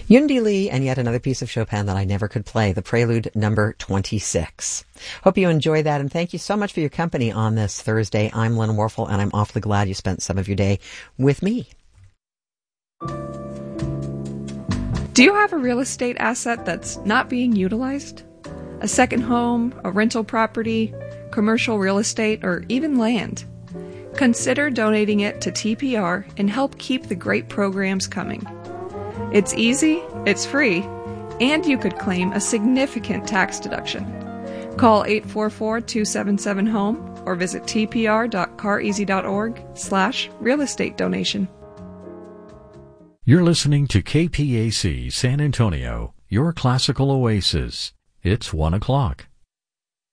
Yundi Lee and yet another piece of Chopin that I never could play, the Prelude number 26. Hope you enjoy that, and thank you so much for your company on this Thursday. I'm Lynn Warfel, and I'm awfully glad you spent some of your day with me. Do you have a real estate asset that's not being utilized? A second home, a rental property, commercial real estate, or even land? Consider donating it to TPR and help keep the great programs coming. It's easy, it's free, and you could claim a significant tax deduction. Call 844-277-HOME or visit tpr.careasy.org/real estate donation. You're listening to KPAC San Antonio, your classical oasis. It's 1 o'clock.